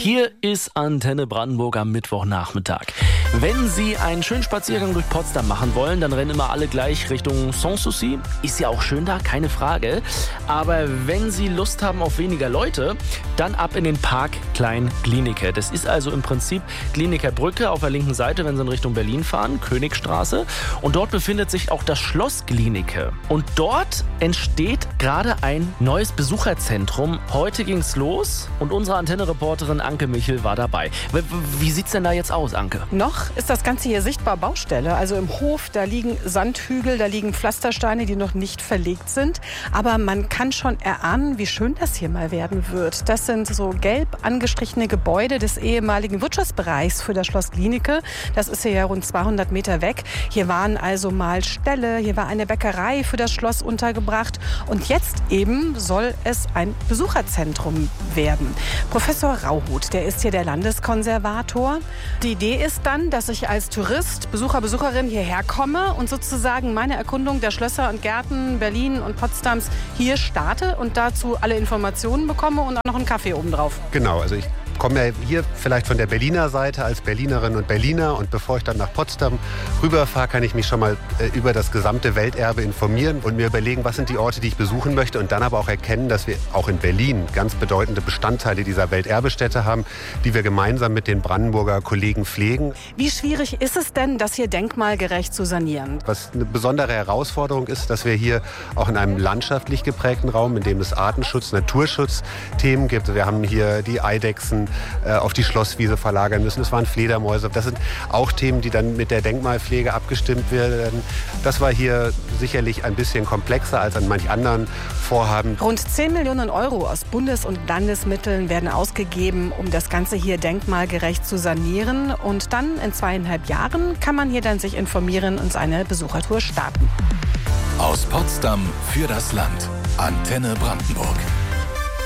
Hier ist Antenne Brandenburg am Mittwochnachmittag. Wenn Sie einen schönen Spaziergang durch Potsdam machen wollen, dann rennen immer alle gleich Richtung Sanssouci. Ist ja auch schön da, keine Frage. Aber wenn Sie Lust haben auf weniger Leute, dann ab in den Park Klein-Glienicke. Das ist also im Prinzip Glienicke Brücke auf der linken Seite, wenn Sie in Richtung Berlin fahren, Königstraße. Und dort befindet sich auch das Schloss Glienicke. Und dort entsteht gerade ein neues Besucherzentrum. Heute ging's los und unsere Antenne-Reporterin Anke Michel war dabei. Wie sieht's denn da jetzt aus, Anke? Noch ist das Ganze hier sichtbar Baustelle. Also im Hof, da liegen Sandhügel, da liegen Pflastersteine, die noch nicht verlegt sind. Aber man kann schon erahnen, wie schön das hier mal werden wird. Das sind so gelb angestrichene Gebäude des ehemaligen Wirtschaftsbereichs für das Schloss Glienicke. Das ist hier ja rund 200 Meter weg. Hier waren also mal Ställe, hier war eine Bäckerei für das Schloss untergebracht. Und jetzt eben soll es ein Besucherzentrum werden. Professor Rauhut, der ist hier der Landeskonservator. Die Idee ist dann, dass ich als Tourist, Besucherin hierher komme und sozusagen meine Erkundung der Schlösser und Gärten Berlin und Potsdams hier starte und dazu alle Informationen bekomme und auch noch einen Kaffee obendrauf. Genau, also ich komme ja hier vielleicht von der Berliner Seite als Berlinerin und Berliner und bevor ich dann nach Potsdam rüberfahre, kann ich mich schon mal über das gesamte Welterbe informieren und mir überlegen, was sind die Orte, die ich besuchen möchte und dann aber auch erkennen, dass wir auch in Berlin ganz bedeutende Bestandteile dieser Welterbestätte haben, die wir gemeinsam mit den Brandenburger Kollegen pflegen. Wie schwierig ist es denn, das hier denkmalgerecht zu sanieren? Was eine besondere Herausforderung ist, dass wir hier auch in einem landschaftlich geprägten Raum, in dem es Artenschutz, Naturschutzthemen gibt. Wir haben hier die Eidechsen auf die Schlosswiese verlagern müssen. Es waren Fledermäuse. Das sind auch Themen, die dann mit der Denkmalpflege abgestimmt werden. Das war hier sicherlich ein bisschen komplexer als an manch anderen Vorhaben. Rund 10 Millionen Euro aus Bundes- und Landesmitteln werden ausgegeben, um das Ganze hier denkmalgerecht zu sanieren. Und dann in 2,5 Jahren kann man hier dann sich informieren und seine Besuchertour starten. Aus Potsdam für das Land. Antenne Brandenburg.